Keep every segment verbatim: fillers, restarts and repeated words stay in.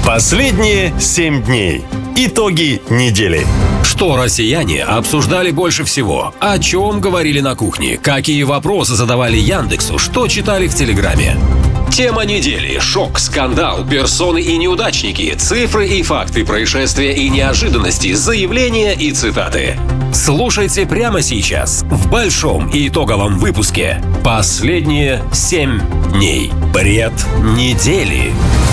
Последние семь дней. Итоги недели. Что россияне обсуждали больше всего? О чем говорили на кухне? Какие вопросы задавали Яндексу? Что читали в Телеграме? Тема недели. Шок, скандал, персоны и неудачники, цифры и факты, происшествия и неожиданности, заявления и цитаты. Слушайте прямо сейчас в большом и итоговом выпуске «Последние семь дней. Бред недели».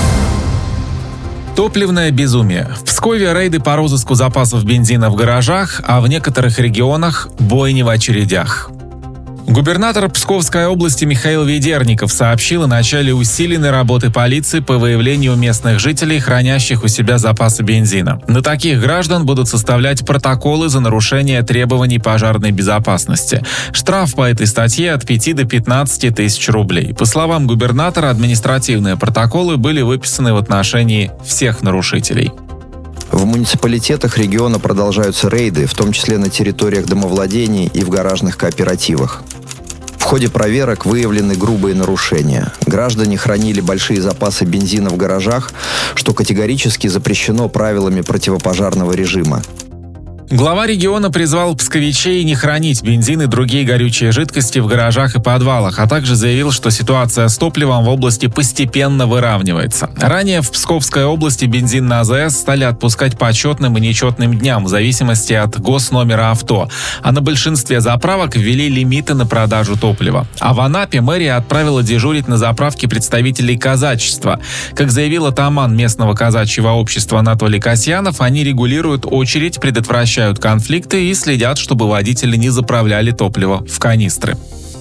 Топливное безумие. В Пскове рейды по розыску запасов бензина в гаражах, а в некоторых регионах бойни в очередях. Губернатор Псковской области Михаил Ведерников сообщил о начале усиленной работы полиции по выявлению местных жителей, хранящих у себя запасы бензина. На таких граждан будут составлять протоколы за нарушение требований пожарной безопасности. Штраф по этой статье от пяти до пятнадцати тысяч рублей. По словам губернатора, административные протоколы были выписаны в отношении всех нарушителей. В муниципалитетах региона продолжаются рейды, в том числе на территориях домовладений и в гаражных кооперативах. В ходе проверок выявлены грубые нарушения. Граждане хранили большие запасы бензина в гаражах, что категорически запрещено правилами противопожарного режима. Глава региона призвал псковичей не хранить бензин и другие горючие жидкости в гаражах и подвалах, а также заявил, что ситуация с топливом в области постепенно выравнивается. Ранее в Псковской области бензин на АЗС стали отпускать по четным и нечетным дням в зависимости от госномера авто, а на большинстве заправок ввели лимиты на продажу топлива. А в Анапе мэрия отправила дежурить на заправке представителей казачества. Как заявил атаман местного казачьего общества Анатолий Касьянов, они регулируют очередь, предотвращают конфликты и следят, чтобы водители не заправляли топливо в канистры.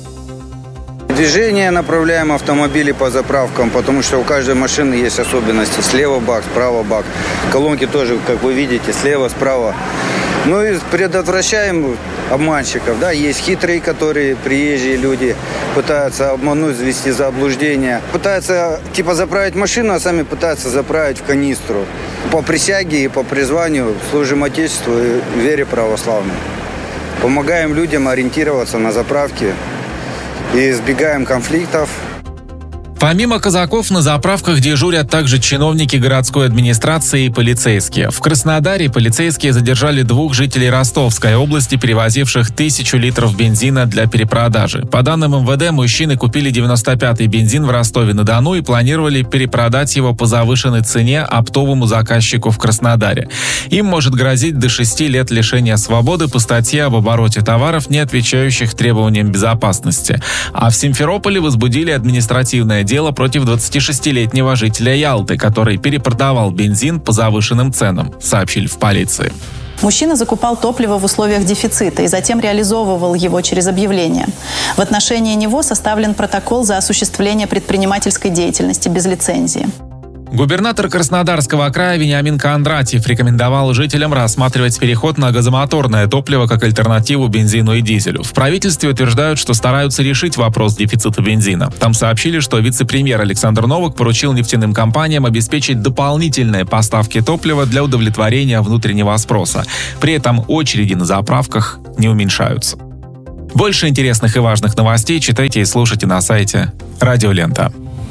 Движение направляем автомобили по заправкам, потому что у каждой машины есть особенности. Слева бак, справа бак. Колонки тоже, как вы видите, слева, справа. Ну и предотвращаем обманщиков. Да, есть хитрые, которые приезжие люди пытаются обмануть, ввести в заблуждение. Пытаются типа заправить машину, а сами пытаются заправить в канистру. По присяге и по призванию служим Отечеству и вере православной. Помогаем людям ориентироваться на заправке и избегаем конфликтов. Помимо казаков на заправках дежурят также чиновники городской администрации и полицейские. В Краснодаре полицейские задержали двух жителей Ростовской области, перевозивших тысячу литров бензина для перепродажи. По данным эм вэ дэ, мужчины купили девяносто пятый бензин в Ростове-на-Дону и планировали перепродать его по завышенной цене оптовому заказчику в Краснодаре. Им может грозить до шести лет лишения свободы по статье об обороте товаров, не отвечающих требованиям безопасности. А в Симферополе возбудили административное дело дело против двадцатишестилетнего жителя Ялты, который перепродавал бензин по завышенным ценам, сообщили в полиции. Мужчина закупал топливо в условиях дефицита и затем реализовывал его через объявление. В отношении него составлен протокол за осуществление предпринимательской деятельности без лицензии. Губернатор Краснодарского края Вениамин Кондратьев рекомендовал жителям рассматривать переход на газомоторное топливо как альтернативу бензину и дизелю. В правительстве утверждают, что стараются решить вопрос дефицита бензина. Там сообщили, что вице-премьер Александр Новак поручил нефтяным компаниям обеспечить дополнительные поставки топлива для удовлетворения внутреннего спроса. При этом очереди на заправках не уменьшаются. Больше интересных и важных новостей читайте и слушайте на сайте Радио Лента.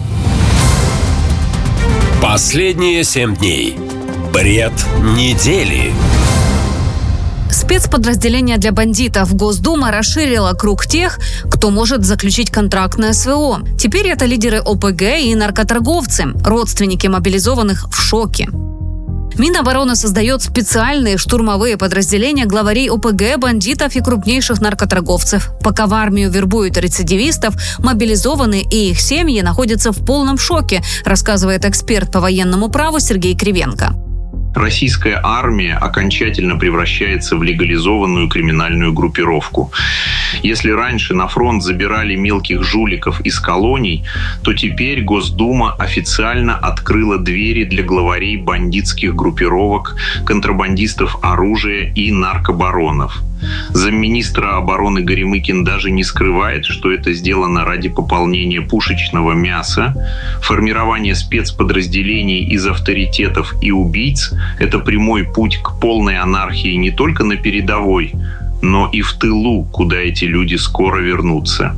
Последние семь дней. Бред недели. Спецподразделение для бандитов. Госдума расширила круг тех, кто может заключить контракт на эс вэ о. Теперь это лидеры о пэ гэ и наркоторговцы. Родственники мобилизованных в шоке. Минобороны создает специальные штурмовые подразделения главарей о пэ гэ, бандитов и крупнейших наркоторговцев. Пока в армию вербуют рецидивистов, мобилизованные и их семьи находятся в полном шоке, рассказывает эксперт по военному праву Сергей Кривенко. Российская армия окончательно превращается в легализованную криминальную группировку. Если раньше на фронт забирали мелких жуликов из колоний, то теперь Госдума официально открыла двери для главарей бандитских группировок, контрабандистов оружия и наркобаронов. Замминистра обороны Горемыкин даже не скрывает, что это сделано ради пополнения пушечного мяса. Формирование спецподразделений из авторитетов и убийц – это прямой путь к полной анархии не только на передовой, но и в тылу, куда эти люди скоро вернутся.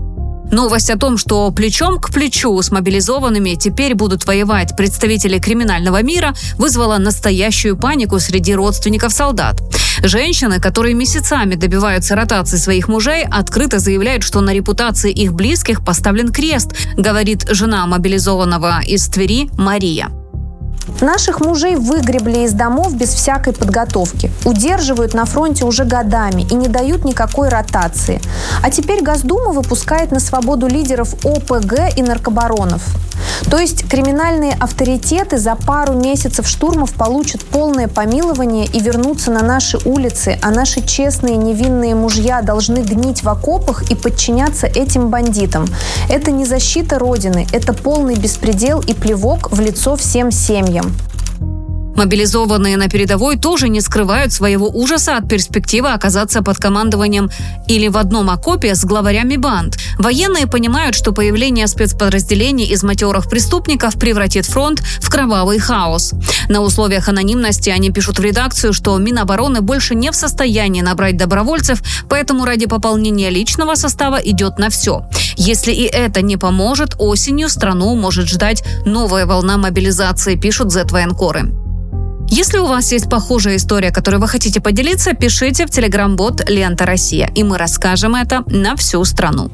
Новость о том, что плечом к плечу с мобилизованными теперь будут воевать представители криминального мира, вызвала настоящую панику среди родственников солдат. Женщины, которые месяцами добиваются ротации своих мужей, открыто заявляют, что на репутации их близких поставлен крест, говорит жена мобилизованного из Твери Мария. Наших мужей выгребли из домов без всякой подготовки. Удерживают на фронте уже годами и не дают никакой ротации. А теперь Госдума выпускает на свободу лидеров О Пэ Гэ и наркобаронов. То есть криминальные авторитеты за пару месяцев штурмов получат полное помилование и вернутся на наши улицы, а наши честные невинные мужья должны гнить в окопах и подчиняться этим бандитам. Это не защита Родины, это полный беспредел и плевок в лицо всем семьям. Мобилизованные на передовой тоже не скрывают своего ужаса от перспективы оказаться под командованием или в одном окопе с главарями банд. Военные понимают, что появление спецподразделений из матерых преступников превратит фронт в кровавый хаос. На условиях анонимности они пишут в редакцию, что Минобороны больше не в состоянии набрать добровольцев, поэтому ради пополнения личного состава идет на все. Если и это не поможет, осенью страну может ждать новая волна мобилизации, пишут зет-военкоры. Если у вас есть похожая история, которой вы хотите поделиться, пишите в телеграм-бот «Лента Россия», и мы расскажем это на всю страну.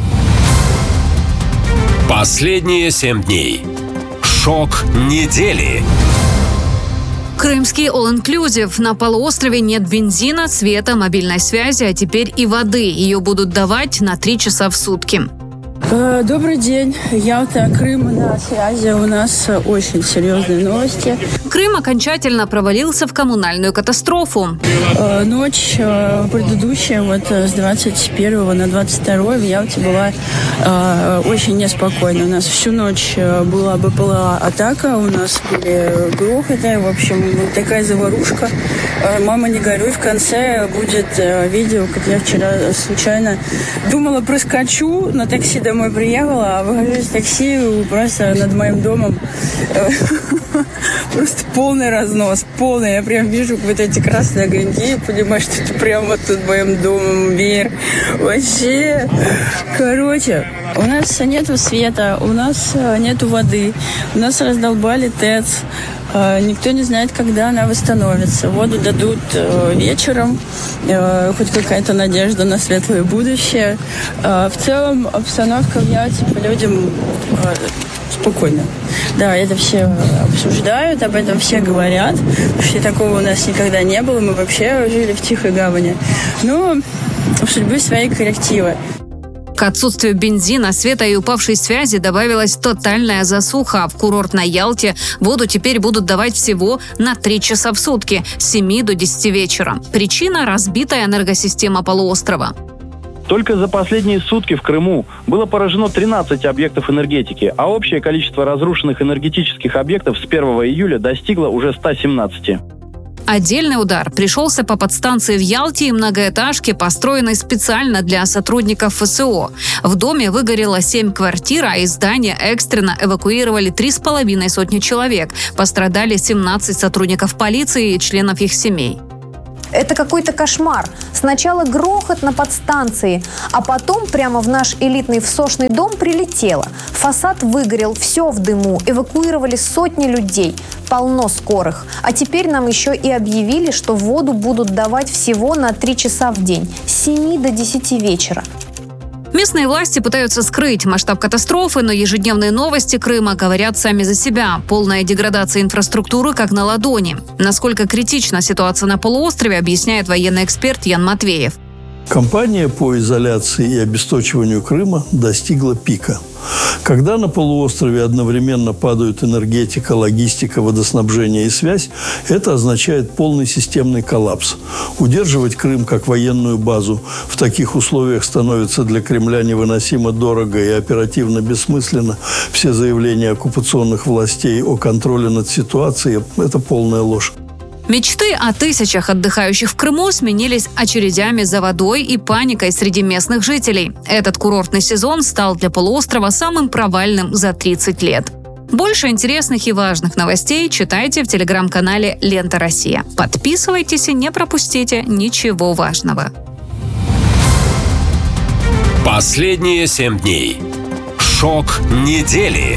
Последние семь дней. Шок недели. Крымский all-inclusive. На полуострове нет бензина, света, мобильной связи, а теперь и воды. Ее будут давать на три часа в сутки. Добрый день. Ялта, Крым на связи. У нас очень серьезные новости. Крым окончательно провалился в коммунальную катастрофу. Ночь предыдущая, вот с двадцать первого на двадцать второе в Ялте была очень неспокойна. У нас всю ночь была бэ пэ эл а-атака, у нас были грохоты, в общем, такая заварушка. Мама, не горюй, в конце будет видео, как я вчера случайно думала, проскочу, на такси домой приехала, а выхожу из такси, просто над моим домом просто полный разнос, полный. Я прям вижу вот эти красные огоньки и понимаю, что это прямо вот над моим домом мир. Вообще, короче, у нас нету света, у нас нету воды, у нас раздолбали ТЭЦ. Никто не знает, когда она восстановится. Воду дадут вечером, хоть какая-то надежда на светлое будущее. В целом обстановка в Ялте по людям спокойно. Да, это все обсуждают, об этом все говорят. Вообще такого у нас никогда не было. Мы вообще жили в тихой гавани. Но у судьбы свои коррективы. К отсутствию бензина, света и упавшей связи добавилась тотальная засуха. В курортной Ялте воду теперь будут давать всего на три часа в сутки, с семи до десяти вечера. Причина – разбитая энергосистема полуострова. Только за последние сутки в Крыму было поражено тринадцать объектов энергетики, а общее количество разрушенных энергетических объектов с первого июля достигло уже ста семнадцати. Отдельный удар пришелся по подстанции в Ялте и многоэтажке, построенной специально для сотрудников эф эс о. В доме выгорело семь квартир, а из здания экстренно эвакуировали три с половиной сотни человек. Пострадали семнадцать сотрудников полиции и членов их семей. Это какой-то кошмар. Сначала грохот на подстанции, а потом прямо в наш элитный всошный дом прилетело. Фасад выгорел, все в дыму, эвакуировали сотни людей, полно скорых. А теперь нам еще и объявили, что воду будут давать всего на три часа в день, с семи до десяти вечера. Местные власти пытаются скрыть масштаб катастрофы, но ежедневные новости Крыма говорят сами за себя. Полная деградация инфраструктуры как на ладони. Насколько критична ситуация на полуострове, объясняет военный эксперт Ян Матвеев. Кампания по изоляции и обесточиванию Крыма достигла пика. Когда на полуострове одновременно падают энергетика, логистика, водоснабжение и связь, это означает полный системный коллапс. Удерживать Крым как военную базу в таких условиях становится для Кремля невыносимо дорого и оперативно бессмысленно. Все заявления оккупационных властей о контроле над ситуацией – это полная ложь. Мечты о тысячах отдыхающих в Крыму сменились очередями за водой и паникой среди местных жителей. Этот курортный сезон стал для полуострова самым провальным за тридцать лет. Больше интересных и важных новостей читайте в телеграм-канале «Лента Россия». Подписывайтесь и не пропустите ничего важного. Последние семь дней. Шок недели.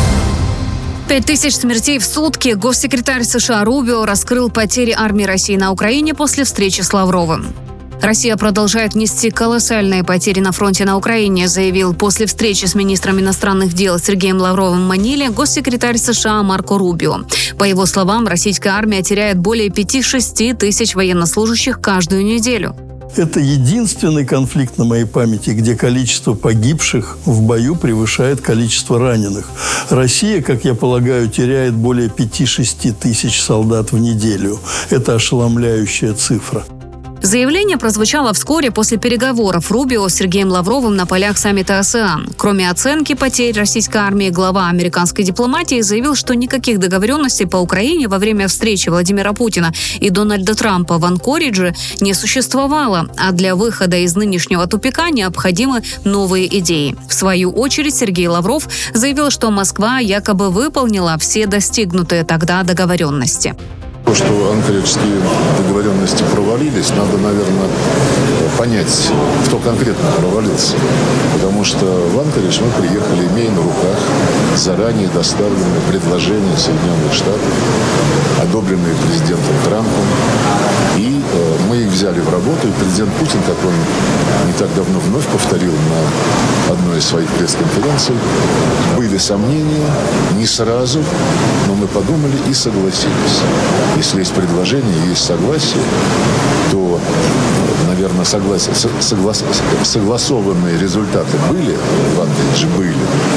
Пять тысяч смертей в сутки. Госсекретарь США Рубио раскрыл потери армии России на Украине после встречи с Лавровым. Россия продолжает нести колоссальные потери на фронте на Украине, заявил после встречи с министром иностранных дел Сергеем Лавровым в Маниле госсекретарь США Марко Рубио. По его словам, российская армия теряет более пяти-шести тысяч военнослужащих каждую неделю. Это единственный конфликт на моей памяти, где количество погибших в бою превышает количество раненых. Россия, как я полагаю, теряет более пяти-шести тысяч солдат в неделю. Это ошеломляющая цифра. Заявление прозвучало вскоре после переговоров Рубио с Сергеем Лавровым на полях саммита АСЕАН. Кроме оценки потерь российской армии, глава американской дипломатии заявил, что никаких договоренностей по Украине во время встречи Владимира Путина и Дональда Трампа в Анкоридже не существовало, а для выхода из нынешнего тупика необходимы новые идеи. В свою очередь Сергей Лавров заявил, что Москва якобы выполнила все достигнутые тогда договоренности. То, что анкориджские договоренности провалились, надо, наверное, понять, кто конкретно провалился. Потому что в Анкоридж мы приехали, имея на руках заранее доставленные предложения Соединенных Штатов, одобренные президентом Трампом. И э, мы их взяли в работу, и президент Путин, как он не так давно вновь повторил на одной из своих пресс-конференций, были сомнения, не сразу, но мы подумали и согласились. Если есть предложение, есть согласие, то, наверное, согласие, соглас, согласованные результаты были, в Анкоридже были.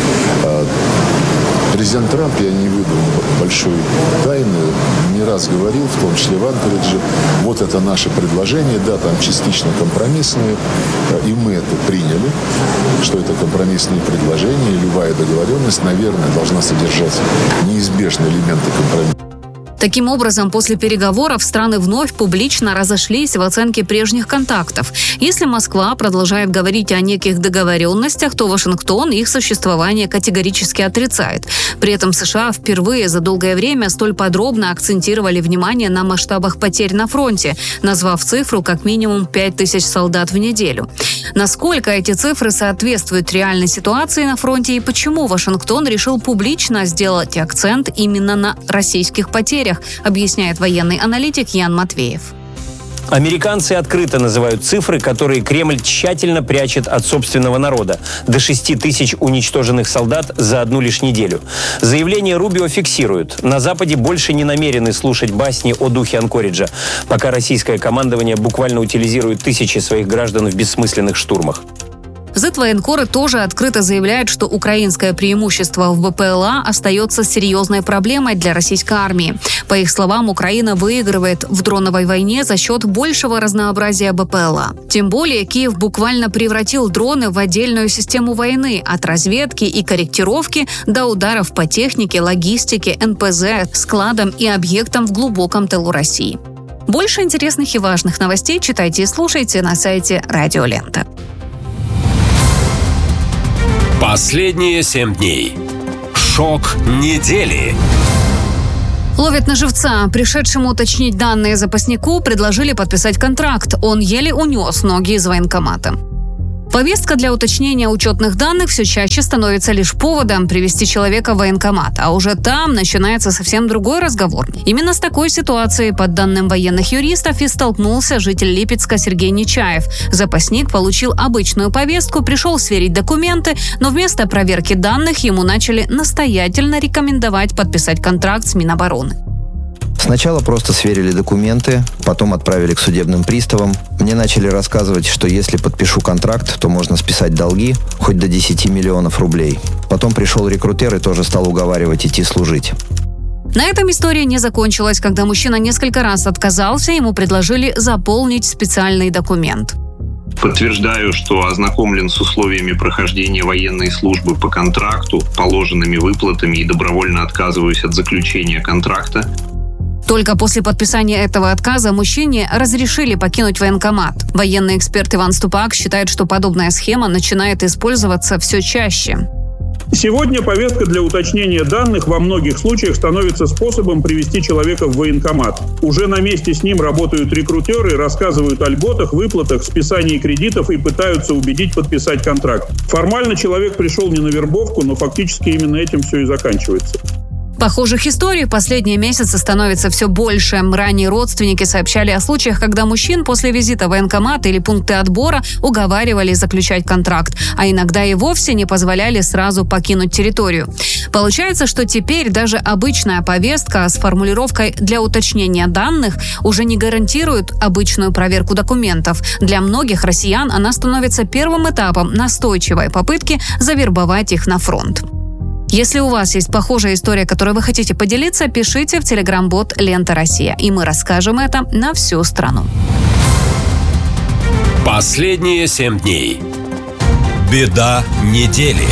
Президент Трамп, я не выдумал большой тайны, не раз говорил, в том числе в Анкоридже, вот это наше предложение, да, там частично компромиссные, и мы это приняли, что это компромиссные предложения, и любая договоренность, наверное, должна содержать неизбежные элементы компромисса. Таким образом, после переговоров страны вновь публично разошлись в оценке прежних контактов. Если Москва продолжает говорить о неких договоренностях, то Вашингтон их существование категорически отрицает. При этом США впервые за долгое время столь подробно акцентировали внимание на масштабах потерь на фронте, назвав цифру как минимум пять тысяч солдат в неделю. Насколько эти цифры соответствуют реальной ситуации на фронте и почему Вашингтон решил публично сделать акцент именно на российских потерях, объясняет военный аналитик Ян Матвеев. Американцы открыто называют цифры, которые Кремль тщательно прячет от собственного народа. До шести тысяч уничтоженных солдат за одну лишь неделю. Заявление Рубио фиксирует. На Западе больше не намерены слушать басни о духе Анкориджа, пока российское командование буквально утилизирует тысячи своих граждан в бессмысленных штурмах. Зэт-военкоры тоже открыто заявляют, что украинское преимущество в БПЛА остается серьезной проблемой для российской армии. По их словам, Украина выигрывает в дроновой войне за счет большего разнообразия БПЛА. Тем более Киев буквально превратил дроны в отдельную систему войны, от разведки и корректировки до ударов по технике, логистике, эн пэ зэ, складам и объектам в глубоком тылу России. Больше интересных и важных новостей читайте и слушайте на сайте Радио Лента. Последние семь дней. Шок недели. Ловят на живца. Пришедшему уточнить данные запаснику предложили подписать контракт. Он еле унес ноги из военкомата. Повестка для уточнения учетных данных все чаще становится лишь поводом привести человека в военкомат, а уже там начинается совсем другой разговор. Именно с такой ситуацией, по данным военных юристов, и столкнулся житель Липецка Сергей Нечаев. Запасник получил обычную повестку, пришел сверить документы, но вместо проверки данных ему начали настоятельно рекомендовать подписать контракт с Минобороны. Сначала просто сверили документы, потом отправили к судебным приставам. Мне начали рассказывать, что если подпишу контракт, то можно списать долги хоть до десяти миллионов рублей. Потом пришел рекрутер и тоже стал уговаривать идти служить. На этом история не закончилась. Когда мужчина несколько раз отказался, ему предложили заполнить специальный документ. Подтверждаю, что ознакомлен с условиями прохождения военной службы по контракту, положенными выплатами, и добровольно отказываюсь от заключения контракта. Только после подписания этого отказа мужчине разрешили покинуть военкомат. Военный эксперт Иван Ступак считает, что подобная схема начинает использоваться все чаще. Сегодня повестка для уточнения данных во многих случаях становится способом привести человека в военкомат. Уже на месте с ним работают рекрутеры, рассказывают о льготах, выплатах, списании кредитов и пытаются убедить подписать контракт. Формально человек пришел не на вербовку, но фактически именно этим все и заканчивается. Похожих историй в последние месяцы становится все больше. Ранее родственники сообщали о случаях, когда мужчин после визита в военкомат или пункты отбора уговаривали заключать контракт, а иногда и вовсе не позволяли сразу покинуть территорию. Получается, что теперь даже обычная повестка с формулировкой «для уточнения данных» уже не гарантирует обычную проверку документов. Для многих россиян она становится первым этапом настойчивой попытки завербовать их на фронт. Если у вас есть похожая история, которой вы хотите поделиться, пишите в телеграм-бот «Лента Россия», и мы расскажем это на всю страну. Последние семь дней. Беда недели.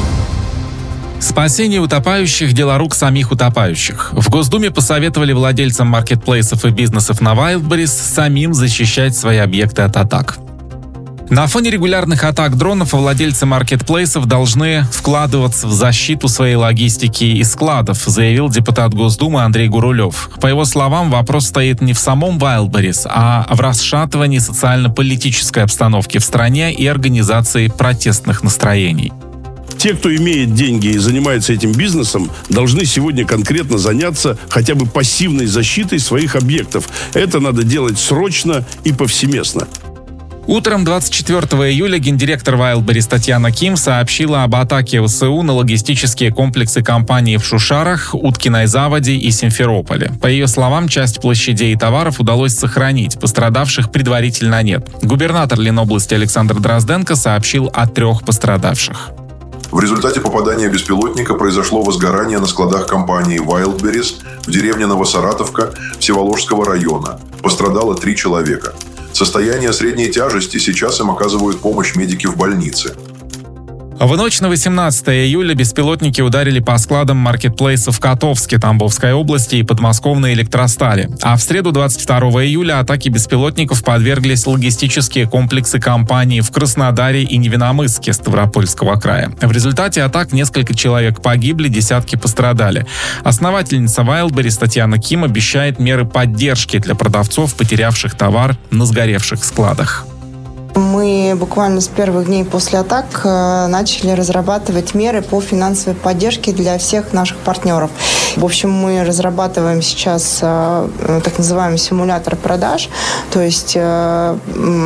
Спасение утопающих – дело рук самих утопающих. В Госдуме посоветовали владельцам маркетплейсов и бизнесов на Wildberries самим защищать свои объекты от атак. На фоне регулярных атак дронов владельцы маркетплейсов должны вкладываться в защиту своей логистики и складов, заявил депутат Госдумы Андрей Гурулев. По его словам, вопрос стоит не в самом Wildberries, а в расшатывании социально-политической обстановки в стране и организации протестных настроений. Те, кто имеет деньги и занимается этим бизнесом, должны сегодня конкретно заняться хотя бы пассивной защитой своих объектов. Это надо делать срочно и повсеместно. Утром двадцать четвёртого июля гендиректор Wildberries Татьяна Ким сообщила об атаке ВСУ на логистические комплексы компании в Шушарах, Уткиной Заводе и Симферополе. По ее словам, часть площадей и товаров удалось сохранить, пострадавших предварительно нет. Губернатор Ленобласти Александр Дрозденко сообщил о трех пострадавших. В результате попадания беспилотника произошло возгорание на складах компании Wildberries в деревне Новосаратовка Всеволожского района. Пострадало три человека. Состояние средней тяжести, сейчас им оказывают помощь медики в больнице. В ночь на восемнадцатое июля беспилотники ударили по складам маркетплейсов в Котовске, Тамбовской области и подмосковной Электростали. А в среду двадцать второго июля атаке беспилотников подверглись логистические комплексы компаний в Краснодаре и Невиномысске Ставропольского края. В результате атак несколько человек погибли, десятки пострадали. Основательница Wildberries Татьяна Ким обещает меры поддержки для продавцов, потерявших товар на сгоревших складах. Мы буквально с первых дней после атак начали разрабатывать меры по финансовой поддержке для всех наших партнеров. В общем, мы разрабатываем сейчас так называемый симулятор продаж, то есть по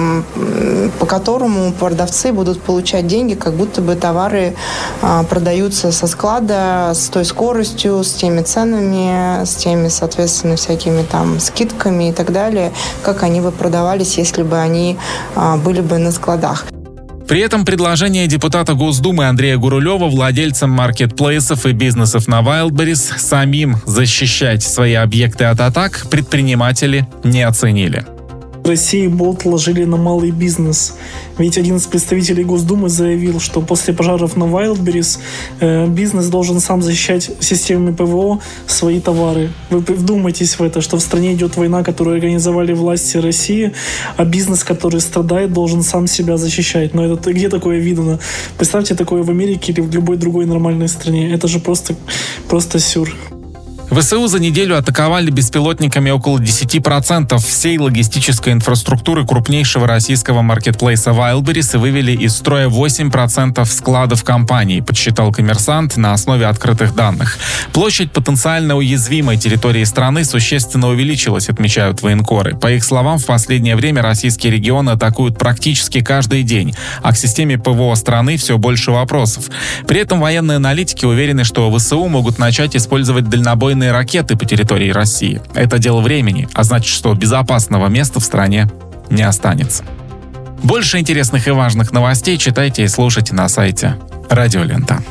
которому продавцы будут получать деньги, как будто бы товары продаются со склада с той скоростью, с теми ценами, с теми, соответственно, всякими там скидками и так далее, как они бы продавались, если бы они были бы на складах. При этом предложение депутата Госдумы Андрея Гурулева владельцам маркетплейсов и бизнесов на Wildberries самим защищать свои объекты от атак предприниматели не оценили. В России болт ложили на малый бизнес. Ведь один из представителей Госдумы заявил, что после пожаров на Wildberries э, бизнес должен сам защищать системами ПВО свои товары. Вы вдумайтесь в это, что в стране идет война, которую организовали власти России, а бизнес, который страдает, должен сам себя защищать. Но это где такое видно? Представьте такое в Америке или в любой другой нормальной стране. Это же просто, просто сюр. ВСУ за неделю атаковали беспилотниками около десять процентов всей логистической инфраструктуры крупнейшего российского маркетплейса Wildberries и вывели из строя восемь процентов складов компании, подсчитал «Коммерсант» на основе открытых данных. Площадь потенциально уязвимой территории страны существенно увеличилась, отмечают военкоры. По их словам, в последнее время российские регионы атакуют практически каждый день, а к системе ПВО страны все больше вопросов. При этом военные аналитики уверены, что ВСУ могут начать использовать дальнобойные ракеты по территории России. Это дело времени, а значит, что безопасного места в стране не останется. Больше интересных и важных новостей читайте и слушайте на сайте Радио Лента.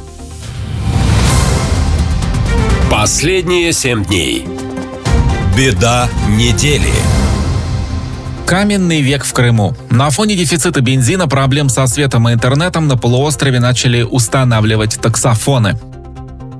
Последние семь дней. Беда недели. Каменный век в Крыму. На фоне дефицита бензина, проблем со светом и интернетом на полуострове начали устанавливать таксофоны.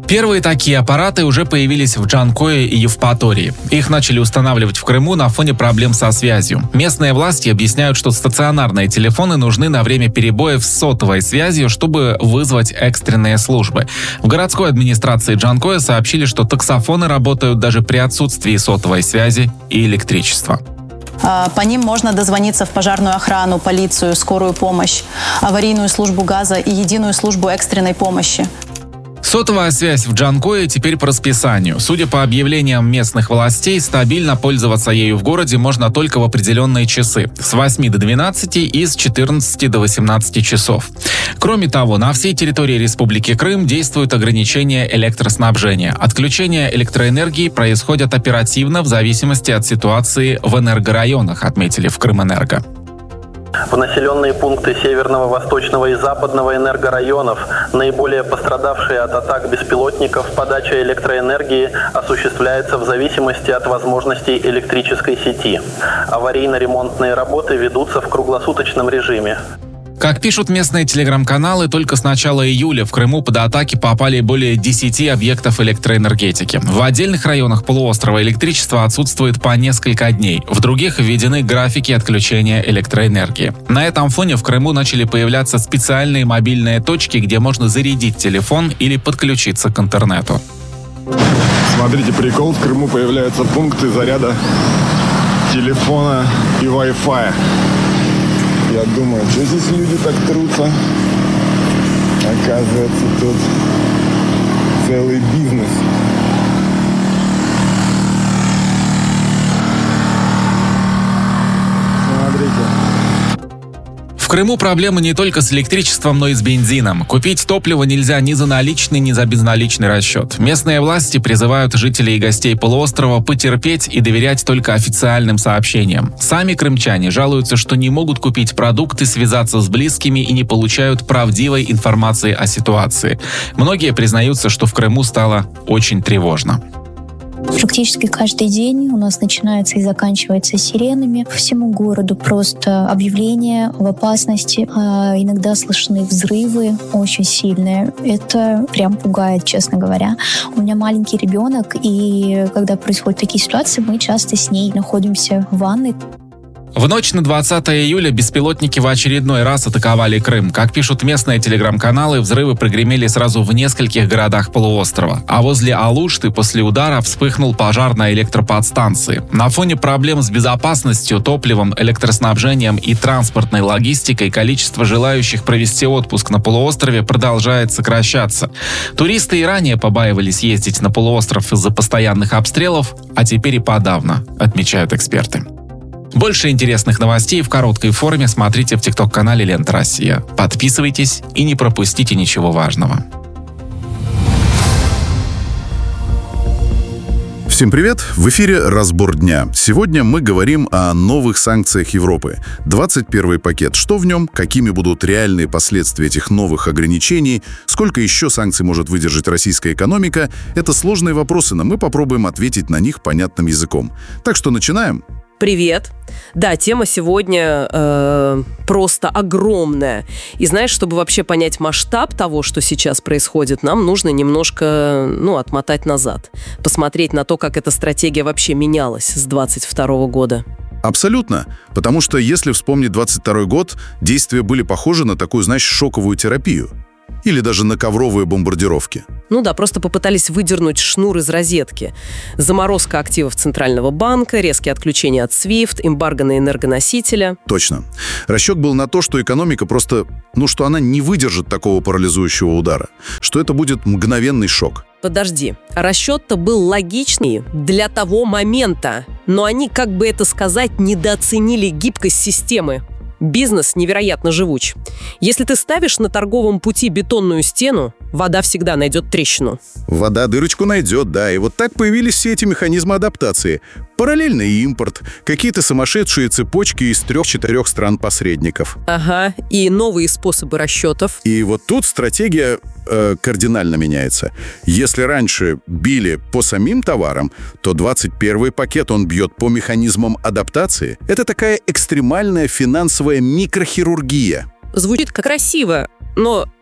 Первые такие аппараты уже появились в Джанкое и Евпатории. Их начали устанавливать в Крыму на фоне проблем со связью. Местные власти объясняют, что стационарные телефоны нужны на время перебоев с сотовой связью, чтобы вызвать экстренные службы. В городской администрации Джанкое сообщили, что таксофоны работают даже при отсутствии сотовой связи и электричества. По ним можно дозвониться в пожарную охрану, полицию, скорую помощь, аварийную службу газа и единую службу экстренной помощи. Сотовая связь в Джанкое теперь по расписанию. Судя по объявлениям местных властей, стабильно пользоваться ею в городе можно только в определенные часы – с восьми до двенадцати и с четырнадцати до восемнадцати часов. Кроме того, на всей территории Республики Крым действуют ограничения электроснабжения. Отключения электроэнергии происходят оперативно в зависимости от ситуации в энергорайонах, отметили в Крымэнерго. В населенные пункты северного, восточного и западного энергорайонов, наиболее пострадавшие от атак беспилотников, подача электроэнергии осуществляется в зависимости от возможностей электрической сети. Аварийно-ремонтные работы ведутся в круглосуточном режиме. Как пишут местные телеграм-каналы, только с начала июля в Крыму под атаки попали более десяти объектов электроэнергетики. В отдельных районах полуострова электричество отсутствует по несколько дней. В других введены графики отключения электроэнергии. На этом фоне в Крыму начали появляться специальные мобильные точки, где можно зарядить телефон или подключиться к интернету. Смотрите, прикол, в Крыму появляются пункты заряда телефона и Wi-Fi. Я думаю, что здесь люди так трутся? Оказывается, тут целый бизнес. Смотрите. В Крыму проблемы не только с электричеством, но и с бензином. Купить топливо нельзя ни за наличный, ни за безналичный расчет. Местные власти призывают жителей и гостей полуострова потерпеть и доверять только официальным сообщениям. Сами крымчане жалуются, что не могут купить продукты, связаться с близкими и не получают правдивой информации о ситуации. Многие признаются, что в Крыму стало очень тревожно. Практически каждый день у нас начинается и заканчивается сиренами. По всему городу просто объявления об опасности. А иногда слышны взрывы очень сильные. Это прям пугает, честно говоря. У меня маленький ребенок, и когда происходят такие ситуации, мы часто с ней находимся в ванной. В ночь на двадцатое июля беспилотники в очередной раз атаковали Крым. Как пишут местные телеграм-каналы, взрывы прогремели сразу в нескольких городах полуострова. А возле Алушты после удара вспыхнул пожар на электроподстанции. На фоне проблем с безопасностью, топливом, электроснабжением и транспортной логистикой количество желающих провести отпуск на полуострове продолжает сокращаться. Туристы и ранее побаивались ездить на полуостров из-за постоянных обстрелов, а теперь и подавно, отмечают эксперты. Больше интересных новостей в короткой форме смотрите в тикток-канале «Лента Россия». Подписывайтесь и не пропустите ничего важного. Всем привет! В эфире «Разбор дня». Сегодня мы говорим о новых санкциях Европы. двадцать первый пакет. Что в нем? Какими будут реальные последствия этих новых ограничений? Сколько еще санкций может выдержать российская экономика? Это сложные вопросы, но мы попробуем ответить на них понятным языком. Так что начинаем. Привет. Да, тема сегодня э, просто огромная. И знаешь, чтобы вообще понять масштаб того, что сейчас происходит, нам нужно немножко, ну, отмотать назад. Посмотреть на то, как эта стратегия вообще менялась с двадцать второго года. Абсолютно. Потому что, если вспомнить двадцать второй год, действия были похожи на такую, знаешь, шоковую терапию. Или даже на ковровые бомбардировки. Ну да, просто попытались выдернуть шнур из розетки. Заморозка активов Центрального банка, резкие отключения от свифт, эмбарго на энергоносителя. Точно. Расчет был на то, что экономика просто, ну, что она не выдержит такого парализующего удара. Что это будет мгновенный шок. Подожди, расчет-то был логичный для того момента, но они, как бы это сказать, недооценили гибкость системы. Бизнес невероятно живуч. Если ты ставишь на торговом пути бетонную стену, вода всегда найдет трещину. Вода дырочку найдет, да. И вот так появились все эти механизмы адаптации. Параллельный импорт, какие-то сумасшедшие цепочки из трех-четырех стран-посредников. Ага, и новые способы расчетов. И вот тут стратегия э, кардинально меняется. Если раньше били по самим товарам, то двадцать первый пакет он бьет по механизмам адаптации. Это такая экстремальная финансовая микрохирургия. Звучит как красиво, но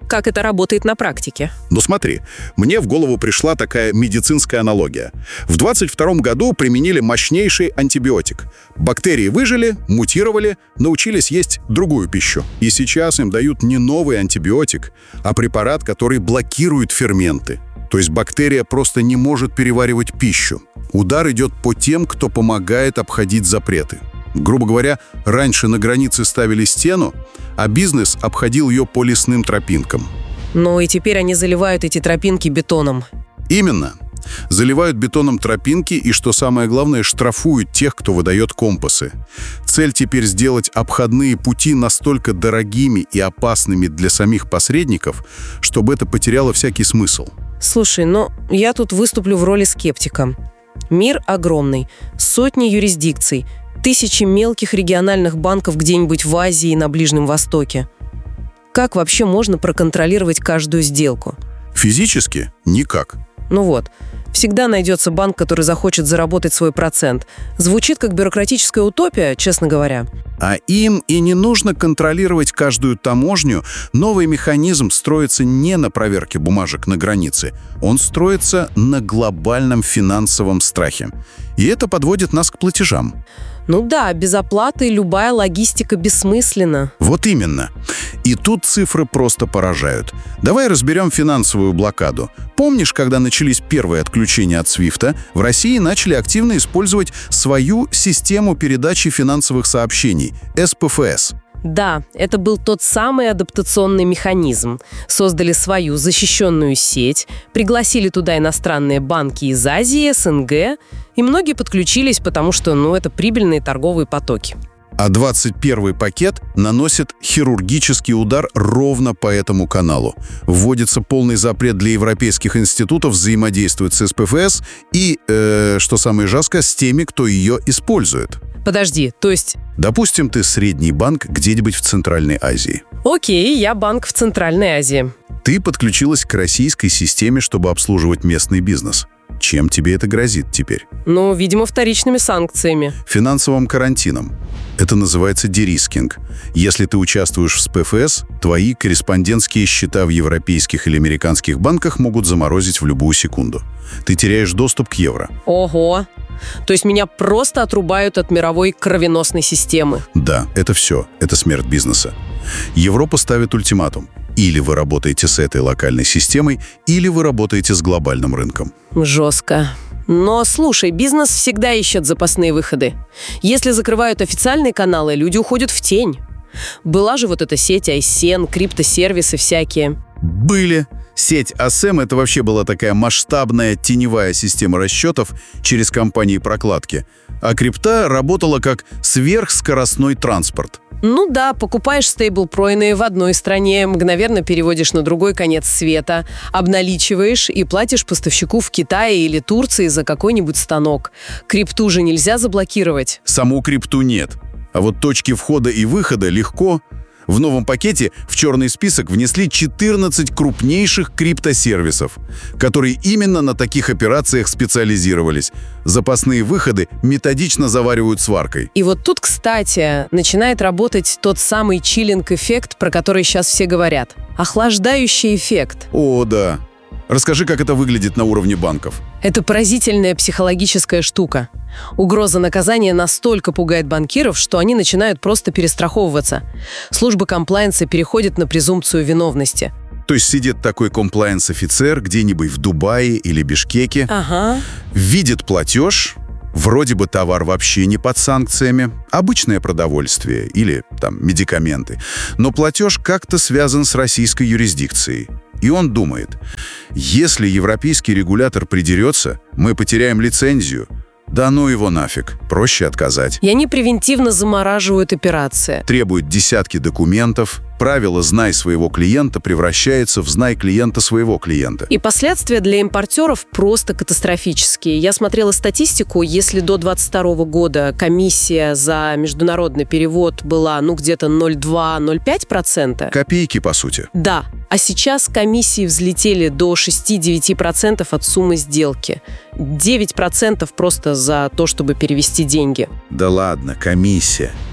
как это работает на практике. Ну смотри, мне в голову пришла такая медицинская аналогия. В двадцать втором году применили мощнейший антибиотик. Бактерии выжили, мутировали, научились есть другую пищу. И сейчас им дают не новый антибиотик, а препарат, который блокирует ферменты. То есть бактерия просто не может переваривать пищу. Удар идет по тем, кто помогает обходить запреты. Грубо говоря, раньше на границе ставили стену, а бизнес обходил ее по лесным тропинкам. Ну и теперь они заливают эти тропинки бетоном. Именно. Заливают бетоном тропинки и, что самое главное, штрафуют тех, кто выдает компасы. Цель теперь сделать обходные пути настолько дорогими и опасными для самих посредников, чтобы это потеряло всякий смысл. Слушай, ну я тут выступлю в роли скептика. Мир огромный, сотни юрисдикций, тысячи мелких региональных банков где-нибудь в Азии и на Ближнем Востоке. Как вообще можно проконтролировать каждую сделку? Физически никак. Ну вот, всегда найдется банк, который захочет заработать свой процент. Звучит как бюрократическая утопия, честно говоря. А им и не нужно контролировать каждую таможню. Новый механизм строится не на проверке бумажек на границе. Он строится на глобальном финансовом страхе. И это подводит нас к платежам. Ну да, без оплаты любая логистика бессмысленна. Вот именно. И тут цифры просто поражают. Давай разберем финансовую блокаду. Помнишь, когда начались первые отключения от свифта, в России начали активно использовать свою систему передачи финансовых сообщений – эс пэ эф эс. Да, это был тот самый адаптационный механизм. Создали свою защищенную сеть, пригласили туда иностранные банки из Азии, эс эн гэ, и многие подключились, потому что, ну, это прибыльные торговые потоки. А двадцать первый пакет наносит хирургический удар ровно по этому каналу. Вводится полный запрет для европейских институтов взаимодействовать с эс пэ эф эс и, э, что самое жесткое, с теми, кто ее использует. Подожди, то есть... Допустим, ты средний банк где-нибудь в Центральной Азии. Окей, я банк в Центральной Азии. Ты подключилась к российской системе, чтобы обслуживать местный бизнес. Чем тебе это грозит теперь? Ну, видимо, вторичными санкциями. Финансовым карантином. Это называется дерискинг. Если ты участвуешь в эс пэ эф эс, твои корреспондентские счета в европейских или американских банках могут заморозить в любую секунду. Ты теряешь доступ к евро. Ого! То есть меня просто отрубают от мировой кровеносной системы. Да, это все. Это смерть бизнеса. Европа ставит ультиматум. Или вы работаете с этой локальной системой, или вы работаете с глобальным рынком. Жестко. Но, слушай, бизнес всегда ищет запасные выходы. Если закрывают официальные каналы, люди уходят в тень. Была же вот эта сеть ай эс эн, криптосервисы всякие. Были. Сеть эй эс эм — это вообще была такая масштабная теневая система расчетов через компании прокладки. А крипта работала как сверхскоростной транспорт. Ну да, покупаешь стейблкоины в одной стране, мгновенно переводишь на другой конец света, обналичиваешь и платишь поставщику в Китае или Турции за какой-нибудь станок. Крипту же нельзя заблокировать. Саму крипту нет. А вот точки входа и выхода легко. В новом пакете в черный список внесли четырнадцать крупнейших криптосервисов, которые именно на таких операциях специализировались. Запасные выходы методично заваривают сваркой. И вот тут, кстати, начинает работать тот самый чиллинг-эффект, про который сейчас все говорят. Охлаждающий эффект. О, да. Расскажи, как это выглядит на уровне банков. Это поразительная психологическая штука. Угроза наказания настолько пугает банкиров, что они начинают просто перестраховываться. Служба комплаенса переходит на презумпцию виновности. То есть сидит такой комплаенс-офицер где-нибудь в Дубае или Бишкеке, ага. видит платеж, вроде бы товар вообще не под санкциями, обычное продовольствие или там медикаменты, но платеж как-то связан с российской юрисдикцией. И он думает, если европейский регулятор придерется, мы потеряем лицензию. Да ну его нафиг, проще отказать. И они превентивно замораживают операции. Требуют десятки документов. Правило «знай своего клиента» превращается в «знай клиента своего клиента». И последствия для импортеров просто катастрофические. Я смотрела статистику, если до двадцать второго года комиссия за международный перевод была ну где-то ноль целых два - ноль целых пять десятых процента. Копейки, по сути. Да. А сейчас комиссии взлетели до шесть-девять процентов от суммы сделки. девять процентов просто за то, чтобы перевести деньги. Да ладно, комиссия.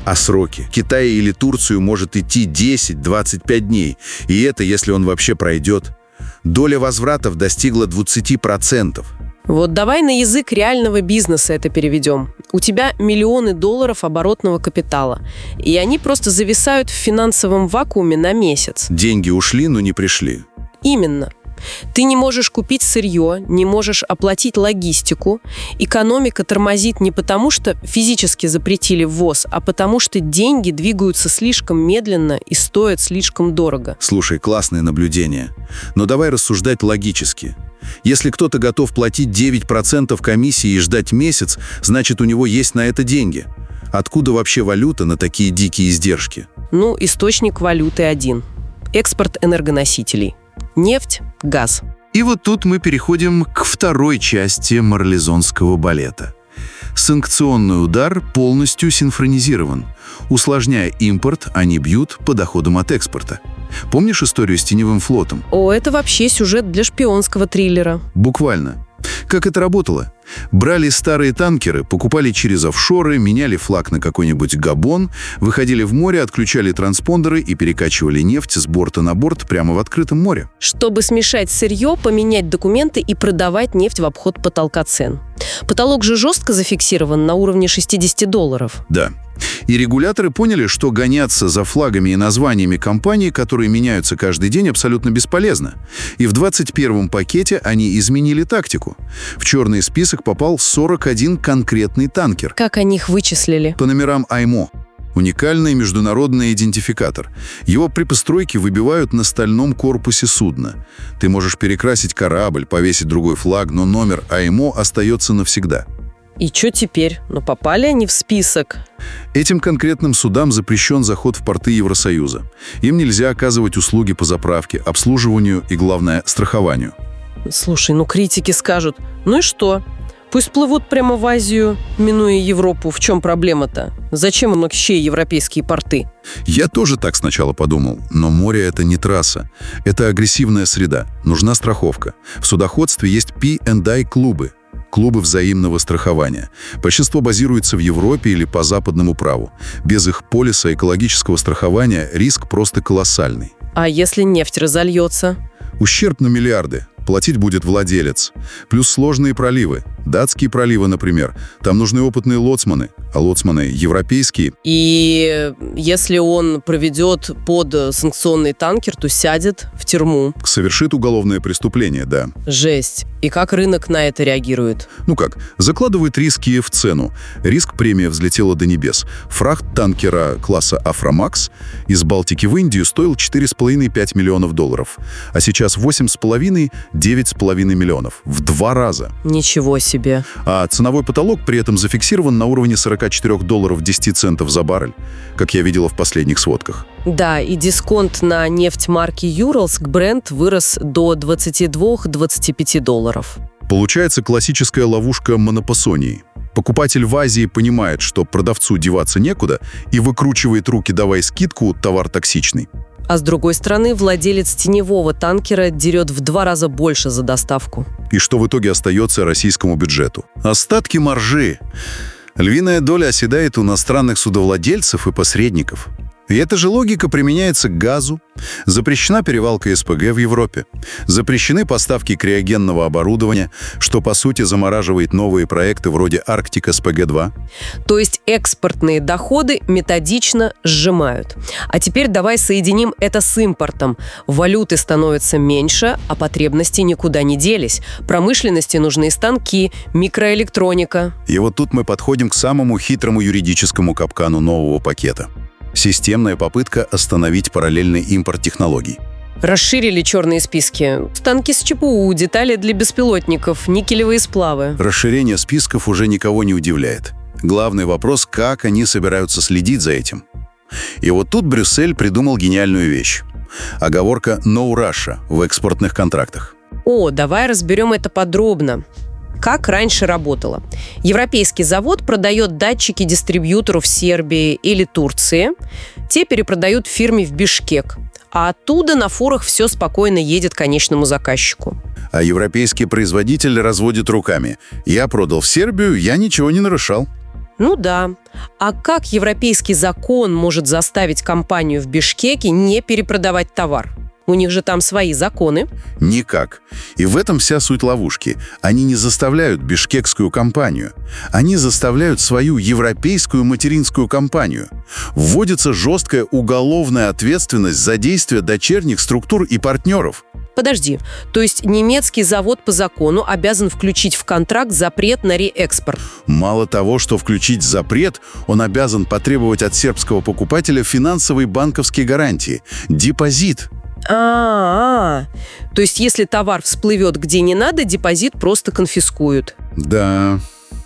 А сроки? Китай или Турцию может идти десять-двадцать пять дней. И это, если он вообще пройдет. Доля возвратов достигла двадцать процентов. Вот давай на язык реального бизнеса это переведем. У тебя миллионы долларов оборотного капитала, и они просто зависают в финансовом вакууме на месяц. Деньги ушли, но не пришли. Именно. Ты не можешь купить сырье, не можешь оплатить логистику. Экономика тормозит не потому, что физически запретили ввоз, а потому что деньги двигаются слишком медленно и стоят слишком дорого. Слушай, классное наблюдение. Но давай рассуждать логически. Если кто-то готов платить девять процентов комиссии и ждать месяц, значит, у него есть на это деньги. Откуда вообще валюта на такие дикие издержки? Ну, источник валюты один. Экспорт энергоносителей. Нефть, газ. И вот тут мы переходим к второй части марлезонского балета. Санкционный удар полностью синхронизирован. Усложняя импорт, они бьют по доходам от экспорта. Помнишь историю с теневым флотом? О, это вообще сюжет для шпионского триллера. Буквально. Как это работало? Брали старые танкеры, покупали через офшоры, меняли флаг на какой-нибудь Габон, выходили в море, отключали транспондеры и перекачивали нефть с борта на борт прямо в открытом море. Чтобы смешать сырье, поменять документы и продавать нефть в обход потолка цен. Потолок же жестко зафиксирован на уровне шестьдесят долларов. Да. И регуляторы поняли, что гоняться за флагами и названиями компаний, которые меняются каждый день, абсолютно бесполезно. И в двадцать первом пакете они изменили тактику. В черный список попал сорок один конкретный танкер. Как они их вычислили? По номерам ай эм о. Уникальный международный идентификатор. Его при постройке выбивают на стальном корпусе судна. Ты можешь перекрасить корабль, повесить другой флаг, но номер ай эм о остается навсегда. И что теперь? Ну, попали они в список. Этим конкретным судам запрещен заход в порты Евросоюза. Им нельзя оказывать услуги по заправке, обслуживанию и, главное, страхованию. Слушай, ну критики скажут, ну и что? Пусть плывут прямо в Азию, минуя Европу. В чем проблема-то? Зачем им вообще европейские порты? Я тоже так сначала подумал. Но море — это не трасса. Это агрессивная среда. Нужна страховка. В судоходстве есть пи энд ай-клубы. Клубы взаимного страхования. Большинство базируется в Европе или по западному праву. Без их полиса экологического страхования риск просто колоссальный. А если нефть разольется? Ущерб на миллиарды. Платить будет владелец. Плюс сложные проливы. Датские проливы, например. Там нужны опытные лоцманы, а лоцманы европейские. И если он проведет под санкционный танкер, то сядет в тюрьму. Совершит уголовное преступление, да. Жесть. И как рынок на это реагирует? Ну как, закладывает риски в цену. Риск-премия взлетела до небес. Фрахт танкера класса «Афромакс» из Балтики в Индию стоил четыре с половиной — пять миллионов долларов. А сейчас восемь с половиной — девять с половиной миллионов. В два раза. Ничего себе. А ценовой потолок при этом зафиксирован на уровне сорок четыре долларов десять центов за баррель, как я видела в последних сводках. Да, и дисконт на нефть марки Urals к Brent вырос до двадцати двух — двадцати пяти долларов. Получается классическая ловушка монопосонии. Покупатель в Азии понимает, что продавцу деваться некуда, и выкручивает руки, давай скидку, товар токсичный. А с другой стороны, владелец теневого танкера дерет в два раза больше за доставку. И что в итоге остается российскому бюджету? Остатки маржи. Львиная доля оседает у иностранных судовладельцев и посредников. И эта же логика применяется к газу. Запрещена перевалка эс пэ гэ в Европе. Запрещены поставки криогенного оборудования, что, по сути, замораживает новые проекты вроде Арктик эс пэ гэ два. То есть экспортные доходы методично сжимают. А теперь давай соединим это с импортом. Валюты становится меньше, а потребности никуда не делись. Промышленности нужны станки, микроэлектроника. И вот тут мы подходим к самому хитрому юридическому капкану нового пакета. Системная попытка остановить параллельный импорт технологий. Расширили черные списки. Станки с че пэ у, детали для беспилотников, никелевые сплавы. Расширение списков уже никого не удивляет. Главный вопрос, как они собираются следить за этим. И вот тут Брюссель придумал гениальную вещь. Оговорка «No Russia» в экспортных контрактах. О, давай разберем это подробно. Как раньше работало? Европейский завод продает датчики дистрибьютору в Сербии или Турции. Те перепродают фирме в Бишкек. А оттуда на фурах все спокойно едет к конечному заказчику. А европейский производитель разводит руками. Я продал в Сербию, я ничего не нарушал. Ну да. А как европейский закон может заставить компанию в Бишкеке не перепродавать товар? У них же там свои законы. Никак. И в этом вся суть ловушки. Они не заставляют бишкекскую компанию. Они заставляют свою европейскую материнскую компанию. Вводится жесткая уголовная ответственность за действия дочерних структур и партнеров. Подожди, то есть немецкий завод по закону обязан включить в контракт запрет на реэкспорт? Мало того, что включить запрет, он обязан потребовать от сербского покупателя финансовые банковские гарантии, депозит. А-а-а. То есть если товар всплывет где не надо, депозит просто конфискуют. Да.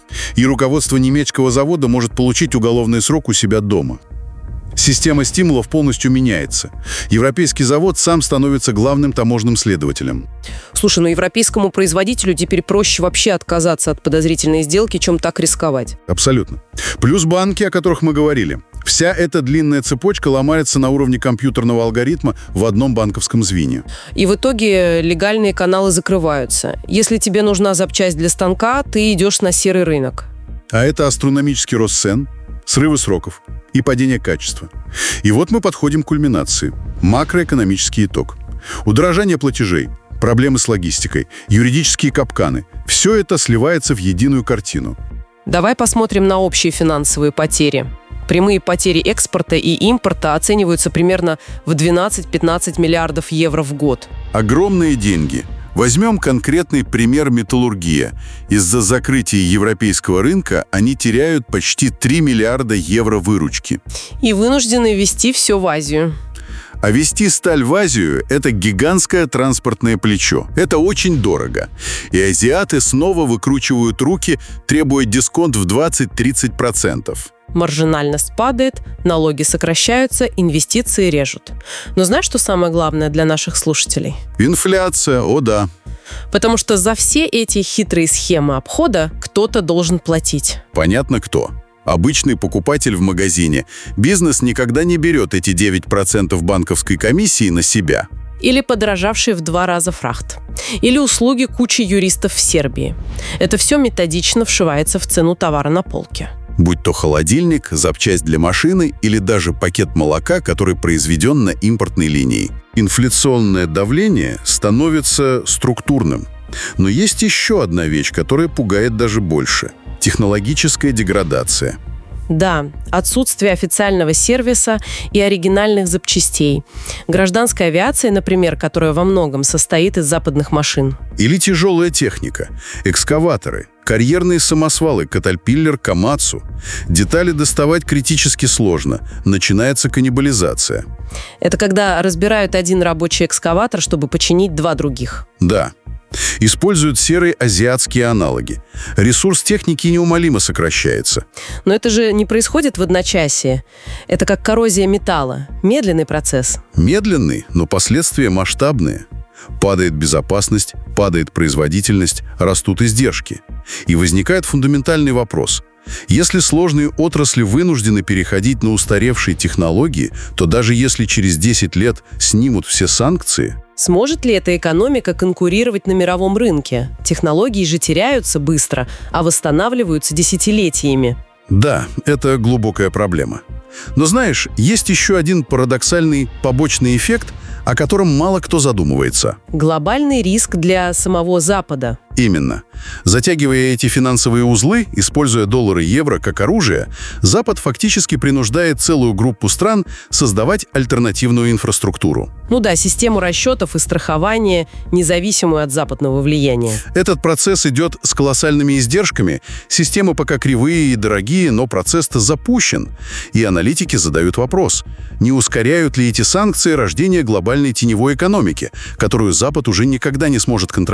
И руководство немецкого завода может получить уголовный срок у себя дома. Система стимулов полностью меняется. Европейский завод сам становится главным таможенным следователем. Слушай, ну европейскому производителю теперь проще вообще отказаться от подозрительной сделки, чем так рисковать. Абсолютно. Плюс банки, о которых мы говорили. Вся эта длинная цепочка ломается на уровне компьютерного алгоритма в одном банковском звене. И в итоге легальные каналы закрываются. Если тебе нужна запчасть для станка, ты идешь на серый рынок. А это астрономический рост цен, срывы сроков и падение качества. И вот мы подходим к кульминации. Макроэкономический итог. Удорожание платежей, проблемы с логистикой, юридические капканы. Все это сливается в единую картину. Давай посмотрим на общие финансовые потери. Прямые потери экспорта и импорта оцениваются примерно в двенадцать-пятнадцать миллиардов евро в год. Огромные деньги. Возьмем конкретный пример металлургия. Из-за закрытия европейского рынка они теряют почти три миллиарда евро выручки. И вынуждены везти все в Азию. А везти сталь в Азию – это гигантское транспортное плечо. Это очень дорого. И азиаты снова выкручивают руки, требуя дисконт в двадцать-тридцать процентов. Маржинальность падает, налоги сокращаются, инвестиции режут. Но знаешь, что самое главное для наших слушателей? Инфляция, о да. Потому что за все эти хитрые схемы обхода кто-то должен платить. Понятно, кто. Обычный покупатель в магазине. Бизнес никогда не берет эти девять процентов банковской комиссии на себя. Или подорожавший в два раза фрахт. Или услуги кучи юристов в Сербии. Это все методично вшивается в цену товара на полке. Будь то холодильник, запчасть для машины или даже пакет молока, который произведен на импортной линии. Инфляционное давление становится структурным. Но есть еще одна вещь, которая пугает даже больше. Технологическая деградация. Да, отсутствие официального сервиса и оригинальных запчастей. Гражданская авиация, например, которая во многом состоит из западных машин. Или тяжелая техника. Экскаваторы, карьерные самосвалы, Катальпиллер, Камацу. Детали доставать критически сложно. Начинается каннибализация. Это когда разбирают один рабочий экскаватор, чтобы починить два других. Да. Используют серые азиатские аналоги. Ресурс техники неумолимо сокращается. Но это же не происходит в одночасье. Это как коррозия металла. Медленный процесс. Медленный, но последствия масштабные. Падает безопасность, падает производительность, растут издержки. И возникает фундаментальный вопрос. Если сложные отрасли вынуждены переходить на устаревшие технологии, то даже если через десять лет снимут все санкции... Сможет ли эта экономика конкурировать на мировом рынке? Технологии же теряются быстро, а восстанавливаются десятилетиями. Да, это глубокая проблема. Но знаешь, есть еще один парадоксальный побочный эффект, о котором мало кто задумывается. Глобальный риск для самого Запада. Именно. Затягивая эти финансовые узлы, используя доллары и евро как оружие, Запад фактически принуждает целую группу стран создавать альтернативную инфраструктуру. Ну да, систему расчетов и страхования, независимую от западного влияния. Этот процесс идет с колоссальными издержками. Системы пока кривые и дорогие, но процесс-то запущен. И аналитики задают вопрос, не ускоряют ли эти санкции рождение глобальной теневой экономики, которую Запад уже никогда не сможет контролировать.